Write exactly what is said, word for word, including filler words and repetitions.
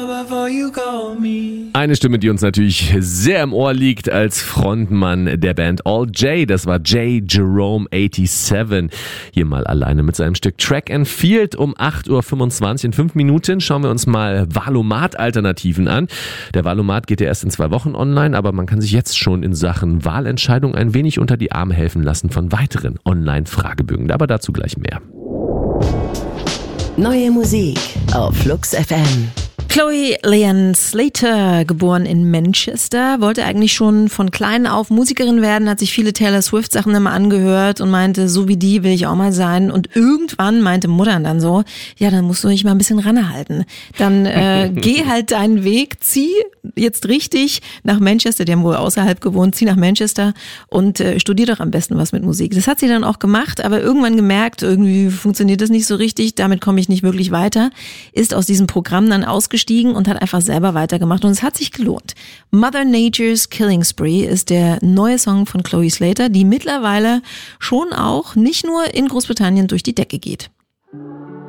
Eine Stimme, die uns natürlich sehr im Ohr liegt als Frontmann der Band All J, das war J. Jerome siebenundachtzig. Hier mal alleine mit seinem Stück Track and Field um acht Uhr fünfundzwanzig. In fünf Minuten schauen wir uns mal Wahlomat-Alternativen an. Der Wahlomat geht ja erst in zwei Wochen online, aber man kann sich jetzt schon in Sachen Wahlentscheidung ein wenig unter die Arme helfen lassen von weiteren Online-Fragebögen. Aber dazu gleich mehr. Neue Musik auf Flux F M. Chloe Leanne Slater, geboren in Manchester, wollte eigentlich schon von klein auf Musikerin werden, hat sich viele Taylor Swift Sachen immer angehört und meinte, so wie die will ich auch mal sein. Und irgendwann meinte Mutter dann so, ja, dann musst du dich mal ein bisschen ranhalten. Dann äh, geh halt deinen Weg, zieh jetzt richtig nach Manchester, die haben wohl außerhalb gewohnt, zieh nach Manchester und äh, studier doch am besten was mit Musik. Das hat sie dann auch gemacht, aber irgendwann gemerkt, irgendwie funktioniert das nicht so richtig, damit komme ich nicht wirklich weiter, ist aus diesem Programm dann ausgestiegen und hat einfach selber weitergemacht und es hat sich gelohnt. Mother Nature's Killing Spree ist der neue Song von Chloe Slater, die mittlerweile schon auch nicht nur in Großbritannien durch die Decke geht.